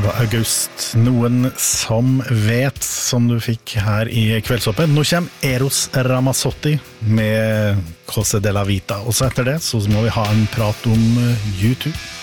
var August, noen som vet, som du fikk her i Kveldsåpen. Nå kommer Eros Ramazzotti med Cosa della Vita, og så etter det så må vi ha en prat om YouTube.